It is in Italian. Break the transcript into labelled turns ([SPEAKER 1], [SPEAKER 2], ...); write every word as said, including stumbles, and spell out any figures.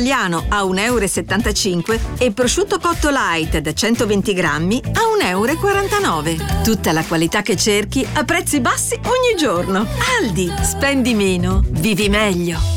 [SPEAKER 1] italiano a un euro e settantacinque e prosciutto cotto light da centoventi grammi a un euro e quarantanove. Tutta la qualità che cerchi a prezzi bassi ogni giorno. Aldi, spendi meno, vivi meglio.